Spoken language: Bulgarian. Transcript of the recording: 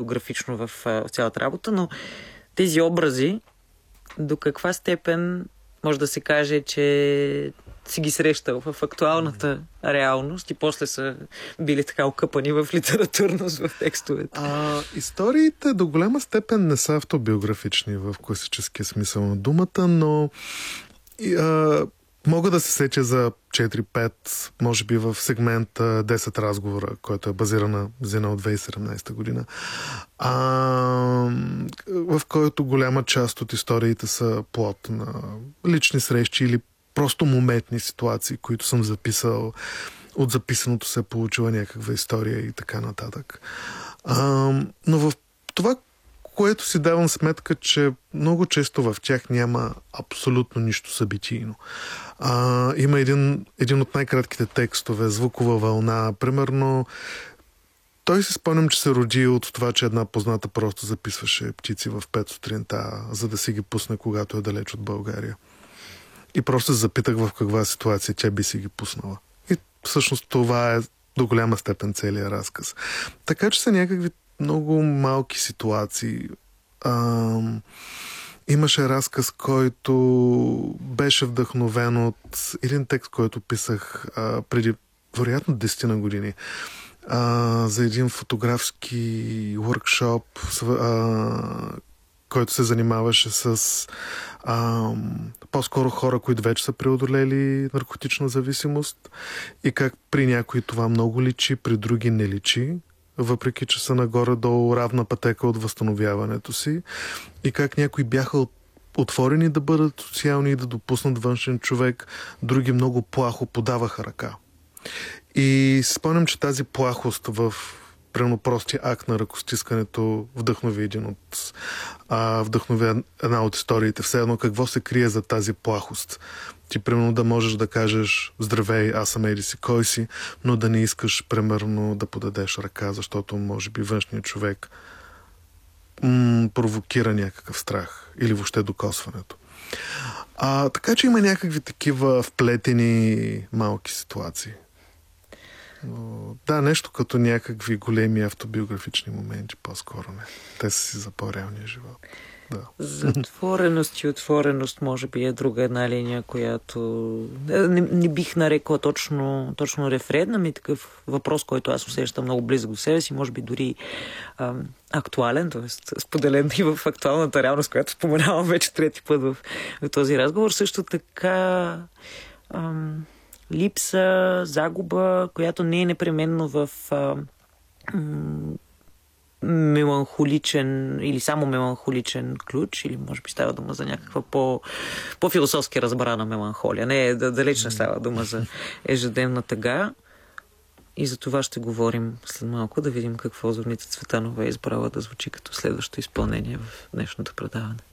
автобиографично в цялата работа, но тези образи до каква степен може да се каже, че си ги срещал в актуалната реалност и после са били така окъпани в литературност в текстовете? Историите до голяма степен не са автобиографични в класическия смисъл на думата, но мога да се сеча за 4-5, може би в сегмента 10 разговора, който е базиран на Зина от 2017 година, в който голяма част от историите са плод на лични срещи или просто моментни ситуации, които съм записал. От записаното се е получила някаква история и така нататък. Но в това, което си давам сметка, че много често в тях няма абсолютно нищо събитийно. Има един от най-кратките текстове, Звукова вълна. Примерно, той си спомням, че се роди от това, че една позната просто записваше птици в 5 сутринта, за да си ги пусне, когато е далеч от България. И просто се запитах в каква ситуация тя би си ги пуснала. И всъщност това е до голяма степен целият разказ. Така че са някакви много малки ситуации. Имаше разказ, който беше вдъхновен от един текст, който писах преди вероятно 10 на години. За един фотографски workshop, който се занимаваше с по-скоро хора, които вече са преодолели наркотична зависимост и как при някои това много личи, при други не личи, въпреки че са нагоре-долу равна пътека от възстановяването си и как някои бяха отворени да бъдат социални и да допуснат външен човек, други много плахо подаваха ръка. И спомням, че тази плахост в простия акт на ръкостискането вдъхнови една от историите. Все едно какво се крие за тази плахост. Ти, примерно, да можеш да кажеш здравей, аз съм еди си, кой си, но да не искаш, примерно, да подадеш ръка, защото, може би, външният човек провокира някакъв страх или въобще докосването. Така че има някакви такива вплетени малки ситуации. Да, нещо като някакви големи автобиографични моменти, по-скоро не. Те са си за по-реалния живот. Да. Затвореност и отвореност може би е друга една линия, която не бих нарекла точно рефрен, ами такъв въпрос, който аз усещам много близо до себе си, може би дори актуален, т.е. споделен и в актуалната реалност, която споменавам вече трети път в този разговор. Също така липса, загуба, която не е непременно в меланхоличен или само меланхоличен ключ, или може би става дума за някаква по-философски разбрана меланхолия. Не, далеч не става дума за ежедневна тъга. И за това ще говорим след малко, да видим какво Зорница Цветанова е избрала да звучи като следващо изпълнение в днешното предаване.